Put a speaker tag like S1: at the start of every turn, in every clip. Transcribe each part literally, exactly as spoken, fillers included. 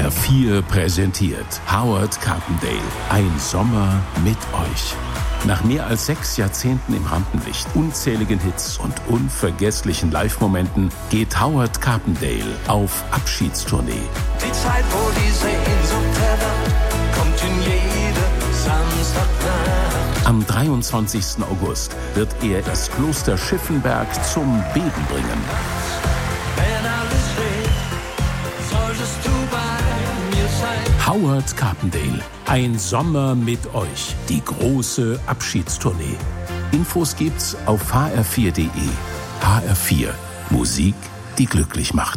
S1: R vier präsentiert Howard Carpendale. Ein Sommer mit euch. Nach mehr als sechs Jahrzehnten im Rampenlicht, unzähligen Hits und unvergesslichen Live-Momenten geht Howard Carpendale auf Abschiedstournee.
S2: Die Zeit, wo die Sehnsucht erwacht, kommt in jede Samstagnacht.
S1: Am dreiundzwanzigsten August wird er das Kloster Schiffenberg zum Beben bringen.
S2: Wenn alles steht, solltest du bei mir sein.
S1: Howard Carpendale. Ein Sommer mit euch. Die große Abschiedstournee. Infos gibt's auf h r vier punkt d e. H R vier. Musik, die glücklich macht.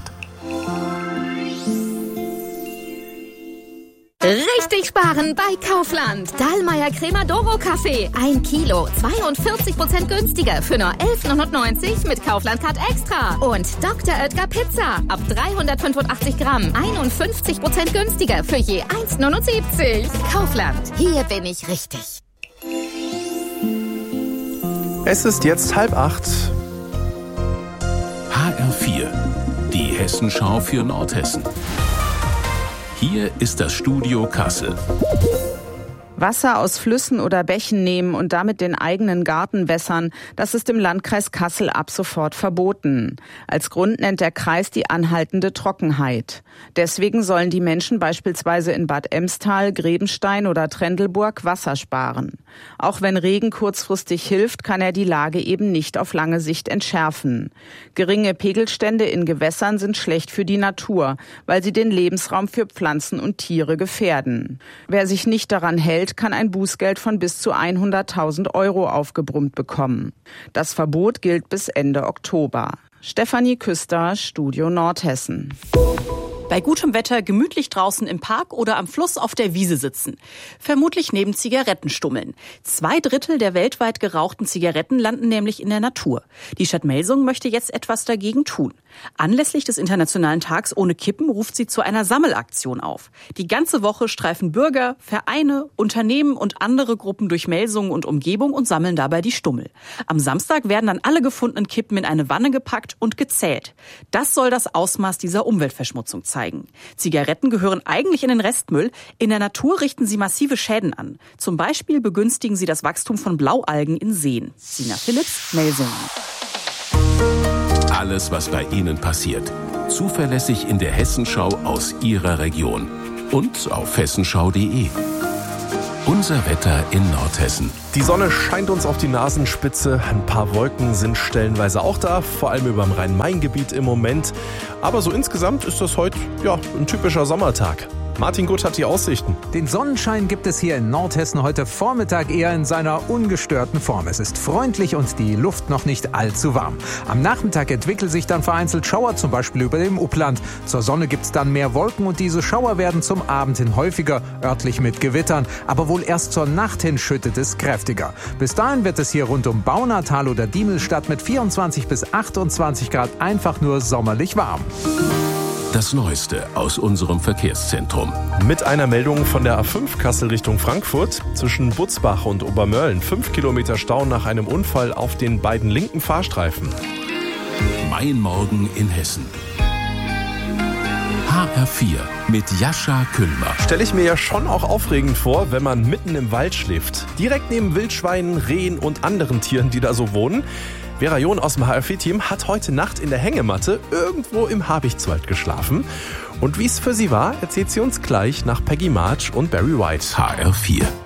S3: Richtig sparen bei Kaufland. Dallmayr Cremodoro Kaffee. Ein Kilo, zweiundvierzig Prozent günstiger für nur elf neunundneunzig mit Kaufland Card Extra. Und Doktor Oetker Pizza. Ab dreihundertfünfundachtzig Gramm. einundfünfzig Prozent günstiger für je eins neunundsiebzig. Kaufland. Hier bin ich richtig.
S4: Es ist jetzt halb acht.
S1: H R vier. Die Hessenschau für Nordhessen. Hier ist das Studio Kassel.
S5: Wasser aus Flüssen oder Bächen nehmen und damit den eigenen Garten wässern, das ist im Landkreis Kassel ab sofort verboten. Als Grund nennt der Kreis die anhaltende Trockenheit. Deswegen sollen die Menschen beispielsweise in Bad Emstal, Grebenstein oder Trendelburg Wasser sparen. Auch wenn Regen kurzfristig hilft, kann er die Lage eben nicht auf lange Sicht entschärfen. Geringe Pegelstände in Gewässern sind schlecht für die Natur, weil sie den Lebensraum für Pflanzen und Tiere gefährden. Wer sich nicht daran hält, kann ein Bußgeld von bis zu hunderttausend Euro aufgebrummt bekommen. Das Verbot gilt bis Ende Oktober. Stefanie Küster, Studio Nordhessen.
S6: Bei gutem Wetter gemütlich draußen im Park oder am Fluss auf der Wiese sitzen. Vermutlich neben Zigarettenstummeln. Zwei Drittel der weltweit gerauchten Zigaretten landen nämlich in der Natur. Die Stadt Melsungen möchte jetzt etwas dagegen tun. Anlässlich des Internationalen Tags ohne Kippen ruft sie zu einer Sammelaktion auf. Die ganze Woche streifen Bürger, Vereine, Unternehmen und andere Gruppen durch Melsungen und Umgebung und sammeln dabei die Stummel. Am Samstag werden dann alle gefundenen Kippen in eine Wanne gepackt und gezählt. Das soll das Ausmaß dieser Umweltverschmutzung zeigen. Zigaretten gehören eigentlich in den Restmüll. In der Natur richten sie massive Schäden an. Zum Beispiel begünstigen sie das Wachstum von Blaualgen in Seen. Sina Philipps, Melsungen.
S1: Alles, was bei Ihnen passiert. Zuverlässig in der Hessenschau aus Ihrer Region. Und auf hessenschau punkt de. Unser Wetter in Nordhessen.
S4: Die Sonne scheint uns auf die Nasenspitze. Ein paar Wolken sind stellenweise auch da, vor allem über dem Rhein-Main-Gebiet im Moment. Aber so insgesamt ist das heute ja, ein typischer Sommertag. Martin Gutt hat die Aussichten.
S7: Den Sonnenschein gibt es hier in Nordhessen heute Vormittag eher in seiner ungestörten Form. Es ist freundlich und die Luft noch nicht allzu warm. Am Nachmittag entwickeln sich dann vereinzelt Schauer, zum Beispiel über dem Upland. Zur Sonne gibt es dann mehr Wolken und diese Schauer werden zum Abend hin häufiger, örtlich mit Gewittern. Aber wohl erst zur Nacht hin schüttet es kräftiger. Bis dahin wird es hier rund um Baunatal oder Diemelstadt mit vierundzwanzig bis achtundzwanzig Grad einfach nur sommerlich warm.
S1: Das Neueste aus unserem Verkehrszentrum.
S4: Mit einer Meldung von der A fünf Kassel Richtung Frankfurt. Zwischen Butzbach und Obermörlen fünf Kilometer Stau nach einem Unfall auf den beiden linken Fahrstreifen.
S1: Mein Morgen in Hessen. H R vier mit Jascha Küllmer.
S4: Stelle ich mir ja schon auch aufregend vor, wenn man mitten im Wald schläft. Direkt neben Wildschweinen, Rehen und anderen Tieren, die da so wohnen. Vera John aus dem H R vier-Team hat heute Nacht in der Hängematte irgendwo im Habichtswald geschlafen. Und wie es für sie war, erzählt sie uns gleich nach Peggy March und Barry White.
S1: H R vier.